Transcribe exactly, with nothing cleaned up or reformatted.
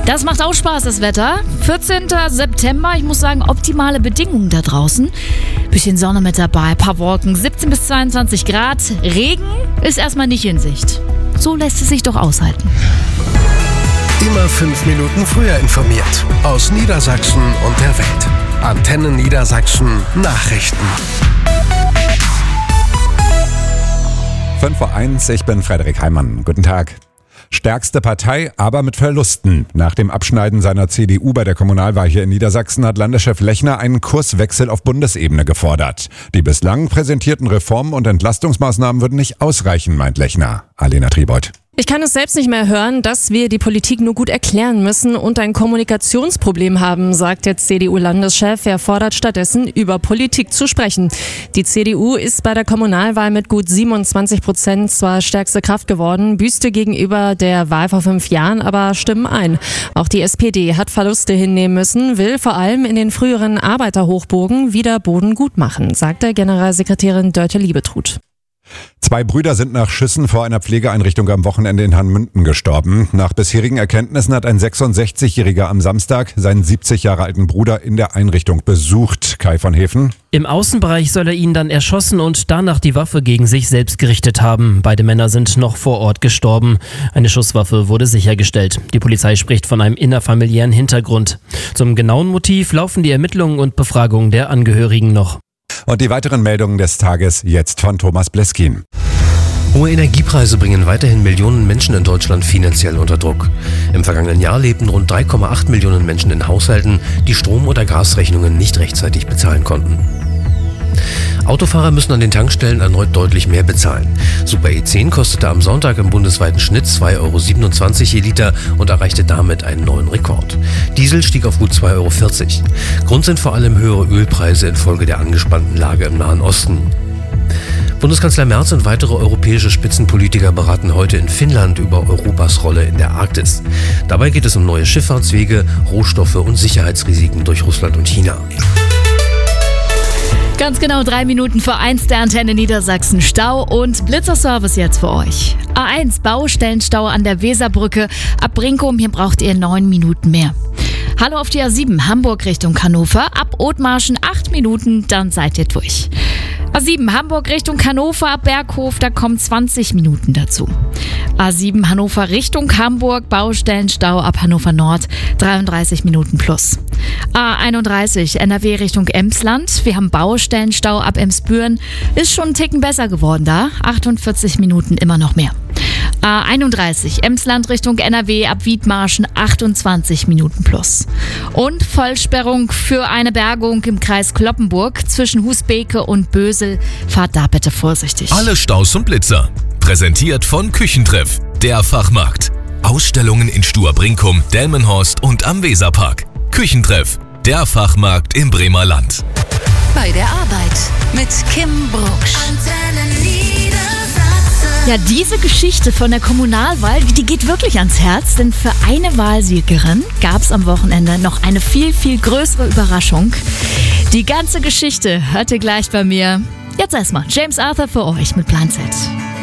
Das macht auch Spaß, das Wetter. vierzehnten September, ich muss sagen, optimale Bedingungen da draußen. Bisschen Sonne mit dabei, paar Wolken, siebzehn bis zweiundzwanzig Grad. Regen ist erstmal nicht in Sicht. So lässt es sich doch aushalten. Immer fünf Minuten früher informiert. Aus Niedersachsen und der Welt. Antenne Niedersachsen Nachrichten. fünf vor eins, ich bin Frederik Heimann. Guten Tag. Stärkste Partei, aber mit Verlusten. Nach dem Abschneiden seiner C D U bei der Kommunalwahl hier in Niedersachsen hat Landeschef Lechner einen Kurswechsel auf Bundesebene gefordert. Die bislang präsentierten Reformen und Entlastungsmaßnahmen würden nicht ausreichen, meint Lechner. Alena Triebold. Ich kann es selbst nicht mehr hören, dass wir die Politik nur gut erklären müssen und ein Kommunikationsproblem haben, sagt der C D U-Landeschef. Er fordert stattdessen, über Politik zu sprechen. Die C D U ist bei der Kommunalwahl mit gut siebenundzwanzig Prozent zwar stärkste Kraft geworden, büßte gegenüber der Wahl vor fünf Jahren aber Stimmen ein. Auch die S P D hat Verluste hinnehmen müssen, will vor allem in den früheren Arbeiterhochburgen wieder Boden gut machen, sagt der Generalsekretärin Dörte Liebetrud. Zwei Brüder sind nach Schüssen vor einer Pflegeeinrichtung am Wochenende in Hanmünden gestorben. Nach bisherigen Erkenntnissen hat ein sechsundsechzigjähriger am Samstag seinen siebzig Jahre alten Bruder in der Einrichtung besucht. Kai von Hefen. Im Außenbereich soll er ihn dann erschossen und danach die Waffe gegen sich selbst gerichtet haben. Beide Männer sind noch vor Ort gestorben. Eine Schusswaffe wurde sichergestellt. Die Polizei spricht von einem innerfamiliären Hintergrund. Zum genauen Motiv laufen die Ermittlungen und Befragungen der Angehörigen noch. Und die weiteren Meldungen des Tages jetzt von Thomas Bleskin. Hohe Energiepreise bringen weiterhin Millionen Menschen in Deutschland finanziell unter Druck. Im vergangenen Jahr lebten rund drei Komma acht Millionen Menschen in Haushalten, die Strom- oder Gasrechnungen nicht rechtzeitig bezahlen konnten. Autofahrer müssen an den Tankstellen erneut deutlich mehr bezahlen. Super E zehn kostete am Sonntag im bundesweiten Schnitt zwei Euro siebenundzwanzig je Liter und erreichte damit einen neuen Rekord. Diesel stieg auf gut zwei Euro vierzig. Grund sind vor allem höhere Ölpreise infolge der angespannten Lage im Nahen Osten. Bundeskanzler Merz und weitere europäische Spitzenpolitiker beraten heute in Finnland über Europas Rolle in der Arktis. Dabei geht es um neue Schifffahrtswege, Rohstoffe und Sicherheitsrisiken durch Russland und China. Ganz genau drei Minuten vor eins der Antenne Niedersachsen. Stau und Blitzerservice jetzt für euch. A eins, Baustellenstau an der Weserbrücke. Ab Brinkum, hier braucht ihr neun Minuten mehr. Hallo auf die A sieben, Hamburg Richtung Hannover. Ab Othmarschen acht Minuten, dann seid ihr durch. A sieben, Hamburg Richtung Hannover, ab Berghof, da kommen zwanzig Minuten dazu. A sieben, Hannover Richtung Hamburg, Baustellenstau ab Hannover Nord, dreiunddreißig Minuten plus. A einunddreißig, N R W Richtung Emsland, wir haben Baustellenstau ab Emsbüren, ist schon einen Ticken besser geworden da, achtundvierzig Minuten immer noch mehr. A einunddreißig, Emsland Richtung N R W ab Wiedmarschen, achtundzwanzig Minuten plus. Und Vollsperrung für eine Bergung im Kreis Cloppenburg zwischen Husbeke und Bösel. Fahrt da bitte vorsichtig. Alle Staus und Blitzer. Präsentiert von Küchentreff, der Fachmarkt. Ausstellungen in Stur-Brinkum, Delmenhorst und am Weserpark. Küchentreff, der Fachmarkt im Bremer Land. Bei der Arbeit mit Kim Brucksch. Ja, diese Geschichte von der Kommunalwahl, die geht wirklich ans Herz, denn für eine Wahlsiegerin gab es am Wochenende noch eine viel, viel größere Überraschung. Die ganze Geschichte hört ihr gleich bei mir. Jetzt erstmal James Arthur für euch mit Blindset.